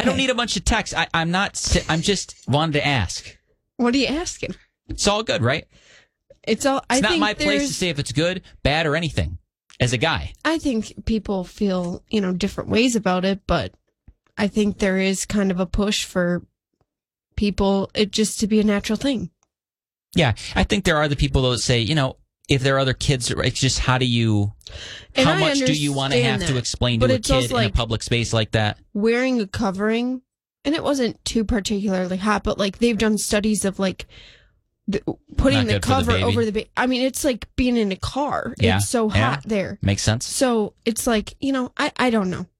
don't need a bunch of texts. I'm just wanted to ask. What are you asking? It's all good, right? It's not my place to say if it's good, bad, or anything. As a guy, I think people feel, different ways about it, but I think there is kind of a push for people it just to be a natural thing. Yeah, I think there are the people that say, if there are other kids, it's just how much do you want to have to explain to a kid in a public space like that? Wearing a covering, and it wasn't too particularly hot, but they've done studies of putting the cover over the baby. I mean, it's like being in a car. Yeah. It's so hot there. Makes sense. So it's I don't know.